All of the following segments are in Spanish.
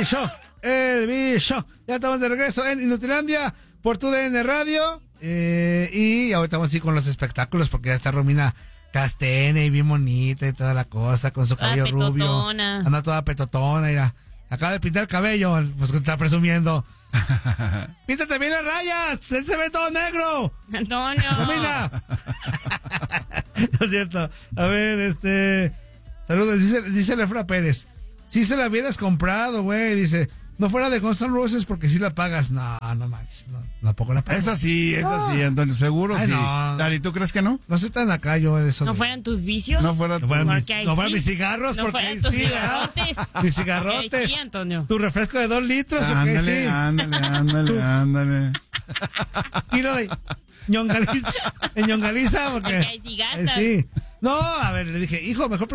El bicho. Ya estamos de regreso en Inutilandia por TUDN Radio. Y ahorita vamos así con los espectáculos porque ya está Romina Castene y bien bonita y toda la cosa con su cabello rubio. Anda toda petotona, mira. Acaba de pintar el cabello, pues que está presumiendo. Píntate bien las rayas, él se ve todo negro. Antonio. Romina. No es cierto. A ver, saludos, dice Lefra Pérez. Si se la hubieras comprado, güey, dice. No fuera de Guns N' Roses porque si la pagas. No manches, no, tampoco la pagas. Esa sí, Antonio, seguro. Ay, sí. No. Dari, ¿tú crees que no? No soy tan acá yo de eso. ¿No fueran tus vicios? No fueran mis cigarros, no porque fueran tus cigarrotes. Mis cigarrotes. Sí, Antonio. Tu refresco de 2 litros. Ándale, ándale. Y lo de ñongaliza, porque ahí sí gastas. Sí. No, a ver, le dije, hijo, mejor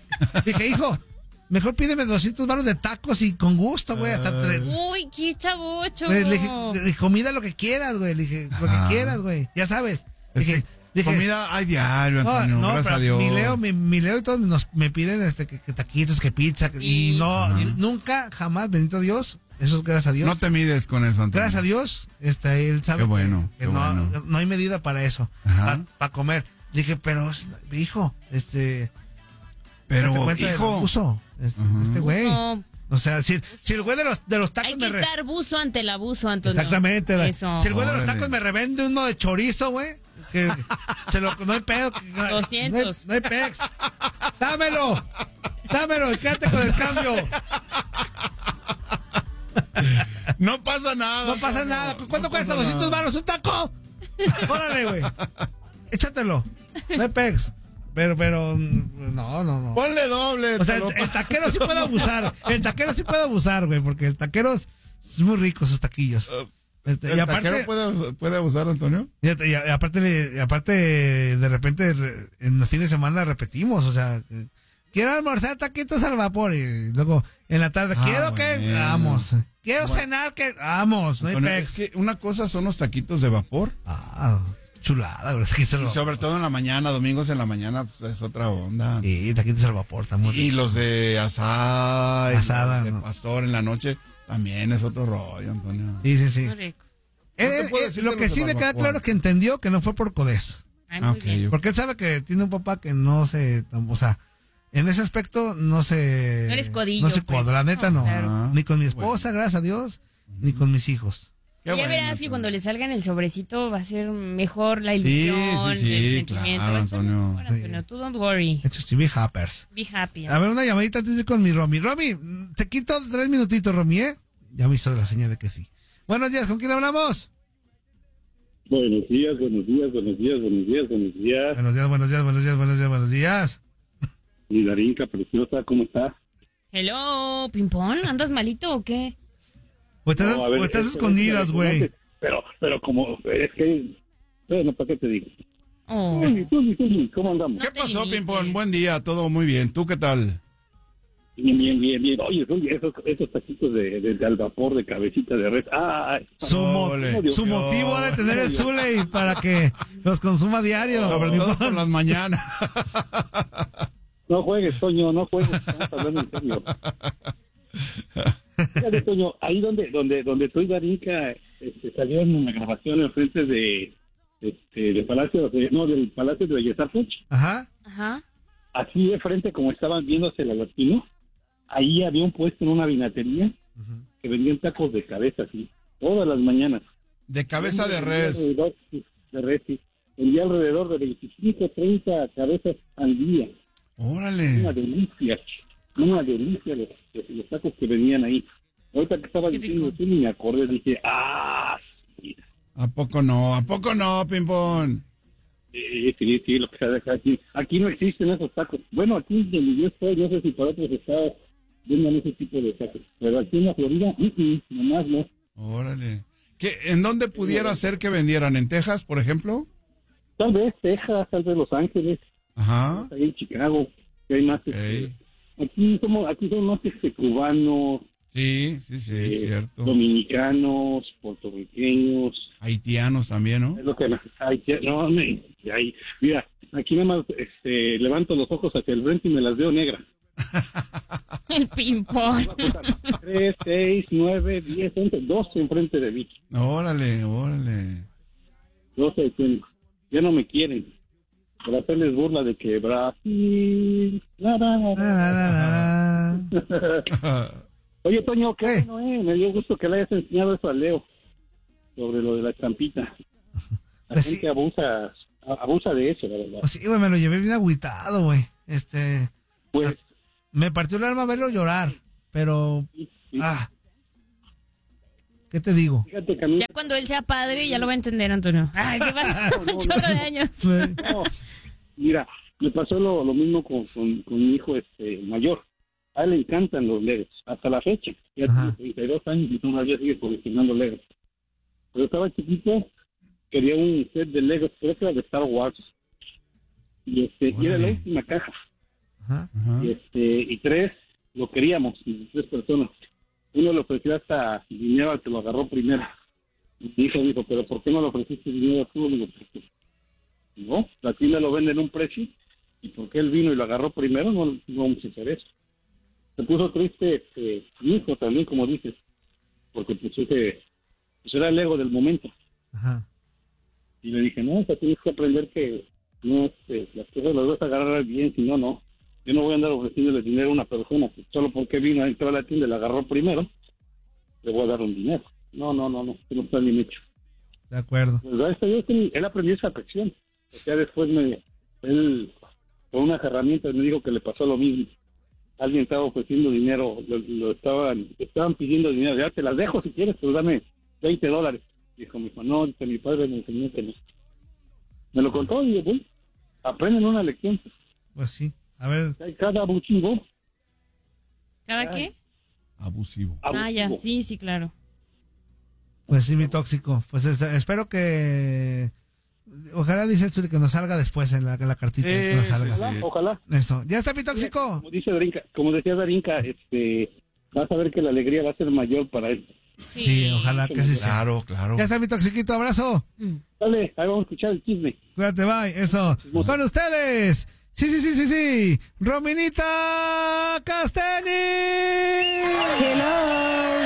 pídeme 200 baros de tacos y con gusto, güey. Uy, qué chavocho. Le dije, comida lo que quieras, güey. Le dije, lo que quieras, güey. Ya sabes. Dije, comida hay diario, Antonio, gracias a Dios. Mi Leo y todos me piden que taquitos, que pizza. Sí. Y nunca, jamás, bendito Dios. Eso es gracias a Dios. No te mides con eso, Antonio. Gracias a Dios, él sabe que no hay medida para eso, para comer. Le dije, pero, hijo, pero, hijo. Buzo, güey. O sea, si el güey de los tacos hay que estar buzo ante el abuso, Antonio. Exactamente. Eso. Si el güey de los tacos me revende uno de chorizo, güey, no hay pedo. 200. No hay pex. Dámelo y quédate con el cambio. No pasa nada. No pasa nada. ¿Cuánto cuesta? 200 baros un taco. Órale, güey. Échatelo. No hay pex. Pero, no. Ponle doble. O sea, el taquero sí puede abusar. Güey, porque el taquero es muy rico, sus taquillos. ¿El taquero puede abusar, Antonio? Y aparte, de repente, en los fines de semana repetimos, o sea, quiero almorzar taquitos al vapor, y luego, en la tarde, que vamos. Quiero cenar, que vamos. No hay Antonio, es que una cosa son los taquitos de vapor. Chulada, ¿verdad? Y sobre todo en la mañana, domingos en la mañana, pues es otra onda. Y taquitos al vapor, está muy rico. Y los de asada, y de pastor en la noche, también es otro rollo, Antonio. Sí. Muy rico. Lo que sí me queda claro es que entendió que no fue por codés. Okay. Porque él sabe que tiene un papá que no se, o sea, en ese aspecto no se... No eres codillo. No se codo, la neta no. Claro. Ni con mi esposa, gracias a Dios, ni con mis hijos. Ya verás que cuando le salga en el sobrecito va a ser mejor la ilusión, sí, el sentimiento. Claro, Antonio. Mejor, Antonio. Tú don't worry. Be happers. Be happy. A ver, una llamadita antes de ir con mi Romy. Romy, te quito 3 minutitos, Romy, ¿eh? Ya me hizo la señal de que sí. Buenos días, ¿con quién hablamos? Buenos días. Buenos días. Mi Darinka preciosa, ¿cómo está? Hello, Pimpón, ¿andas malito o qué? O estás escondidas, güey. Pero como, es que, bueno, ¿para qué te digo? Oh. Tú, ¿cómo andamos? ¿Qué pasó, Pimpón? Buen día, todo muy bien. ¿Tú qué tal? Bien. Oye, esos taquitos de al vapor de cabecita de res. Su motivo de tener el Zule para que los consuma diario. Sobre todo por las mañanas. No juegues, Toño, no juegues. Estamos hablando en serio. Fíjate, Toño, ahí donde estoy, Darinka, salió en una grabación en frente del Palacio de Bellas Artes. Ajá. Así de frente, como estaban viéndose la latino, ahí había un puesto en una vinatería que vendían tacos de cabeza, así, todas las mañanas. De cabeza de res. De res, sí. Vendía alrededor de 25, 30 cabezas al día. Órale. Una delicia los tacos que venían ahí. Ahorita que estaba diciendo eso, me acordé, dije, sí. ¿A poco no, Pimpón? Sí, lo que se deja aquí. Aquí no existen esos tacos. Bueno, aquí donde yo estoy, no sé si para otros estados vendan ese tipo de tacos. Pero aquí en la Florida, nomás no. Órale. ¿En dónde pudiera ser que vendieran? ¿En Texas, por ejemplo? Tal vez Texas, tal vez Los Ángeles. Ajá. Ahí en Chicago, que hay más. Aquí somos más cubanos. Sí, es cierto. Dominicanos, puertorriqueños. Haitianos también, ¿no? Es lo que mira, aquí nada más levanto los ojos hacia el frente y me las veo negras. El ping-pong. 3, 6, 9, 10, 11, 12 enfrente de Vicky. Órale. 12 tengo. Ya no me quieren. Para hacerles burla de que Brasil. Oye, Toño, qué bueno, me dio gusto que le hayas enseñado eso a Leo. Sobre lo de la estampita. La Pues gente sí. abusa de eso, la verdad. Pues sí, güey, me lo llevé bien agüitado, güey. Pues, Me partió el alma verlo llorar, pero... sí. ¿Qué te digo? Fíjate que a mí... Ya cuando él sea padre, ya lo va a entender, Antonio. Ay, se va un chorro de años. No, mira, me pasó lo mismo con mi hijo mayor. A él le encantan los Legos, hasta la fecha. Ya Ajá. tiene 32 años y todavía sigue coleccionando Legos. Pero estaba chiquito, quería un set de Legos, creo que era de Star Wars. Y era la última caja. Ajá. Y 3 lo queríamos, y 3 personas. Uno le ofreció hasta dinero al que lo agarró primero. Y mi hijo dijo, ¿pero por qué no le ofreciste dinero tú? Le digo, porque no, la tienda lo vende en un precio, y porque él vino y lo agarró primero, no vamos a hacer eso. Se puso triste mi hijo también, como dices, porque pues era el ego del momento. Ajá. Y le dije, no, o sea, tienes que aprender que no las cosas las vas a agarrar bien, si no, no. Yo no voy a andar ofreciéndole dinero a una persona que solo porque vino a entrar a la tienda y la agarró primero, le voy a dar un dinero. No, esto no está bien hecho. De acuerdo. Pues gracias a Dios, él aprendió esa afección. O sea, después él, con unas herramientas, me dijo que le pasó lo mismo. Alguien estaba ofreciendo dinero, estaban pidiendo dinero, ya te las dejo si quieres, pero dame $20. Dijo mi hijo, no, mi padre me enseñó que no. Me lo contó y yo, aprenden una lección. Pues sí. A ver. Hay cada abusivo. ¿Cada qué? Abusivo. Ah, ya, sí, claro. Pues sí, mi tóxico. Pues espero que... Ojalá, dice el Zuli, que nos salga después en la cartita. Que nos salga. sí. Ojalá. Eso. ¿Ya está mi tóxico? Como decía Darinka, vas a ver que la alegría va a ser mayor para él. Sí, ojalá que sí sea. Claro. Ya está mi toxiquito. Abrazo. Dale, ahí vamos a escuchar el chisme. Cuídate, bye. Eso. Con ustedes. Sí. Rominita Casteni. Hello.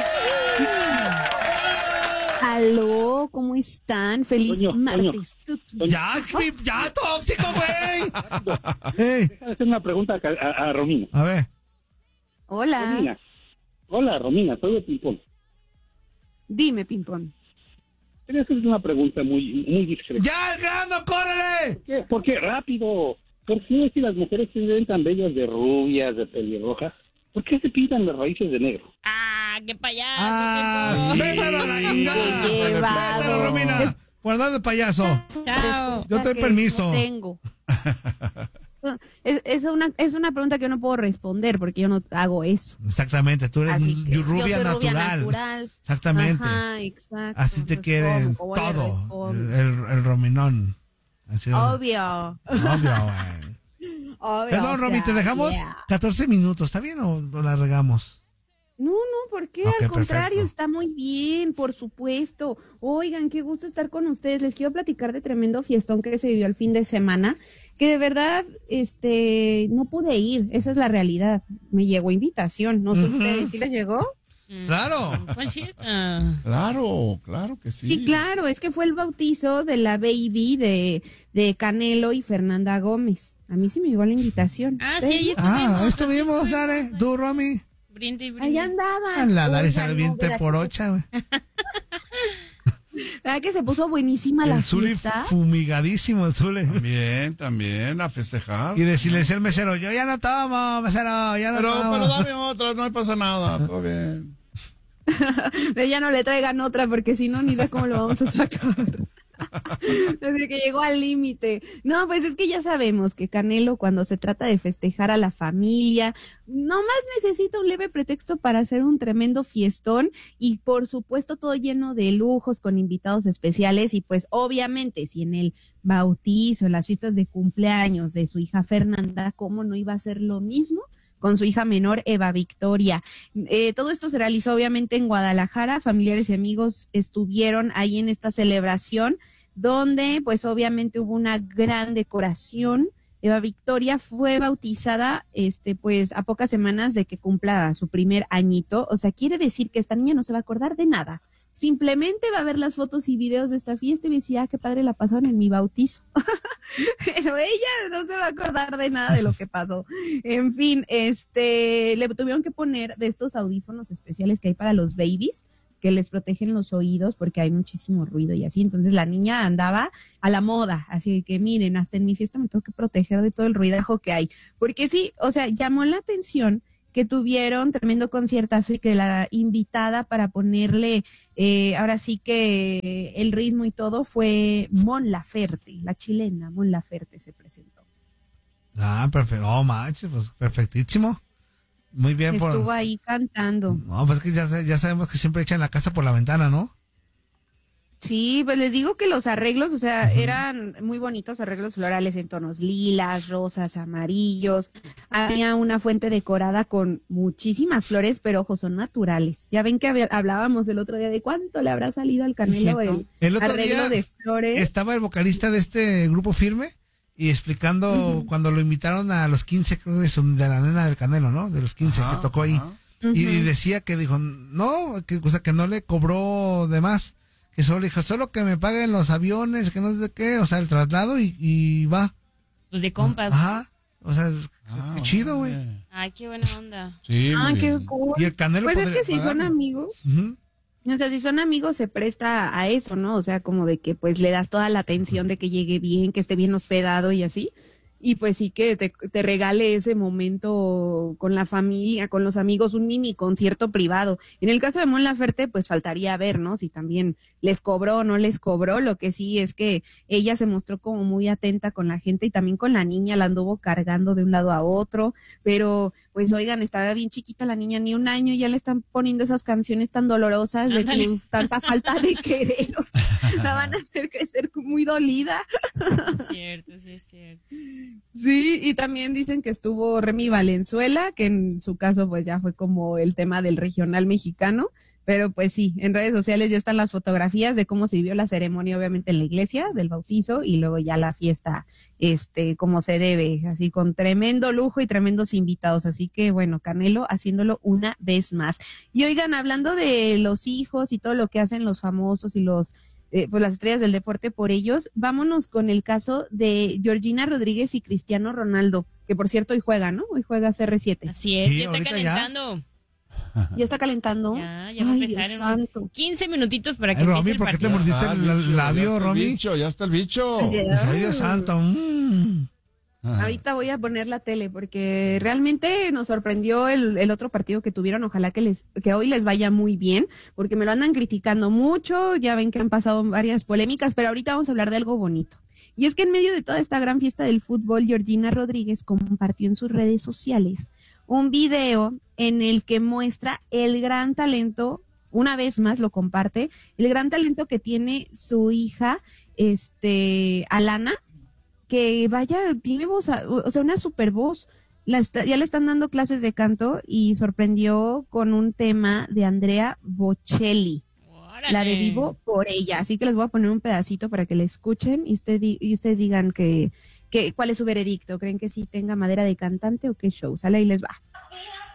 Aló, ¿cómo están? Feliz Toño, martes. Toño. Ya, tóxico, güey. Déjame hacer una pregunta a Romina. A ver. Hola. Romina. Hola, Romina, soy de Pimpón. Dime, Pimpón. Quería hacer una pregunta muy discreta. ¡Ya, el grano, córrele! ¿Por qué? Rápido. ¿Por qué si las mujeres se ven tan bellas de rubias, de pelirrojas, por qué se pintan las raíces de negro? Ah, qué payaso. Vétalo a la Qué ingada. llevado. Vétalo, Romina. Guardado de payaso. Chao. Yo te doy Que permiso. no tengo. Es una pregunta que yo no puedo responder porque yo no hago eso. Exactamente, tú eres Así que rubia yo soy rubia natural. natural. Exactamente. Ajá, exacto. Así te Entonces, quieren ¿cómo le todo. respondo? El Rominón. Así, Obvio. Obvio, güey. Obvio. Perdón, o Romy, sea, te dejamos yeah. 14 minutos. ¿Está bien o la regamos? No, ¿por qué? Ok, Al contrario, perfecto. está muy bien, por supuesto. Oigan, qué gusto estar con ustedes. Les quiero platicar de tremendo fiestón que se vivió el fin de semana, que de verdad, no pude ir. Esa es la realidad. Me llegó invitación. No sé ustedes, ¿sí les llegó? Claro. ¿Cuál fiesta? Claro que sí. Sí, claro, es que fue el bautizo de la baby de Canelo y Fernanda Gómez. A mí sí me llegó la invitación. Ah, sí, ahí Estuvimos, así Dare. ¿Tú, Romy? Brinde y brinde. Allá andaban. La Dare Oigan, sale bien no, ¿verdad por que- 8, güey. ¿Verdad que se puso buenísima la El Zuli fiesta? fumigadísimo, el Zuli. También, a festejar. Y decirle al mesero, yo ya no tomo, mesero, ya no Pero tomo. dame otra, no me pasa nada, todo bien. Ya no le traigan otra porque si no ni idea cómo lo vamos a sacar. Desde que llegó al límite. No, pues es que ya sabemos que Canelo, cuando se trata de festejar a la familia, nomás necesita un leve pretexto para hacer un tremendo fiestón y por supuesto todo lleno de lujos con invitados especiales y pues obviamente si en el bautizo, en las fiestas de cumpleaños de su hija Fernanda, ¿cómo no iba a ser lo mismo con su hija menor Eva Victoria? Todo esto se realizó obviamente en Guadalajara, familiares y amigos estuvieron ahí en esta celebración, donde pues obviamente hubo una gran decoración, Eva Victoria fue bautizada, pues a pocas semanas de que cumpla su primer añito. O sea, quiere decir que esta niña no se va a acordar de nada. Simplemente va a ver las fotos y videos de esta fiesta y va a decir, qué padre la pasaron en mi bautizo. Pero ella no se va a acordar de nada de lo que pasó. En fin, le tuvieron que poner de estos audífonos especiales que hay para los babies, que les protegen los oídos porque hay muchísimo ruido y así. Entonces la niña andaba a la moda, así que miren, hasta en mi fiesta me tengo que proteger de todo el ruidajo que hay. Porque sí, o sea, llamó la atención que tuvieron tremendo conciertazo y que la invitada para ponerle, ahora sí que el ritmo y todo, fue Mon Laferte, la chilena Mon Laferte se presentó. Perfecto, manches, pues perfectísimo. Muy bien. Estuvo ahí cantando. No, pues que ya sabemos que siempre echan la casa por la ventana, ¿no? Sí, pues les digo que los arreglos, o sea, eran muy bonitos arreglos florales en tonos lilas, rosas, amarillos. Había una fuente decorada con muchísimas flores, pero ojo, son naturales. Ya ven que hablábamos el otro día de cuánto le habrá salido al Canelo el otro arreglo día de flores. Estaba el vocalista de este grupo Firme y explicando cuando lo invitaron a los 15, creo, de la nena del Canelo, ¿no? De los 15 que tocó ahí. Y decía que dijo, no, o sea, que no le cobró de más. Que solo dijo, solo que me paguen los aviones, que no sé qué, o sea, el traslado y va. Pues de compas. Ajá, o sea, qué chido, güey. Ay, qué buena onda. Sí, qué cool. Y el Canelo pues es que si son amigos, o sea, si son amigos se presta a eso, ¿no? O sea, como de que pues le das toda la atención de que llegue bien, que esté bien hospedado y así. Y pues sí que te regale ese momento con la familia, con los amigos, un mini concierto privado. En el caso de Mon Laferte, pues faltaría ver, ¿no? Si también les cobró o no les cobró. Lo que sí es que ella se mostró como muy atenta con la gente y también con la niña, la anduvo cargando de un lado a otro. Pero, pues oigan, estaba bien chiquita la niña, ni un año, y ya le están poniendo esas canciones tan dolorosas de tanta falta de querer. O sea, la van a hacer crecer muy dolida. Es cierto, sí es cierto. Sí, y también dicen que estuvo Remy Valenzuela, que en su caso pues ya fue como el tema del regional mexicano, pero pues sí, en redes sociales ya están las fotografías de cómo se vivió la ceremonia, obviamente en la iglesia del bautizo, y luego ya la fiesta, como se debe, así con tremendo lujo y tremendos invitados. Así que bueno, Canelo haciéndolo una vez más. Y oigan, hablando de los hijos y todo lo que hacen los famosos y pues las estrellas del deporte por ellos, vámonos con el caso de Georgina Rodríguez y Cristiano Ronaldo, que por cierto hoy juega, ¿no? Hoy juega CR7. Así es, Sí, ya está calentando. ¿Ya está calentando? Ya va a empezar en 15 minutitos para que Ay, empiece Romy, el ¿por qué te partido. mordiste el labio, Romy? Ya está el bicho. Ay, Dios santo. Ahorita voy a poner la tele porque realmente nos sorprendió el otro partido que tuvieron. Ojalá que hoy les vaya muy bien, porque me lo andan criticando mucho. Ya ven que han pasado varias polémicas, pero ahorita vamos a hablar de algo bonito. Y es que en medio de toda esta gran fiesta del fútbol, Georgina Rodríguez compartió en sus redes sociales un video en el que muestra el gran talento, una vez más lo comparte, el gran talento que tiene su hija, Alana, que vaya, tiene voz, o sea, una super voz. Ya le están dando clases de canto y sorprendió con un tema de Andrea Bocelli. Órale. La de Vivo por ella. Así que les voy a poner un pedacito para que la escuchen y ustedes digan cuál es su veredicto. ¿Creen que sí tenga madera de cantante o qué show? Sale, ahí les va.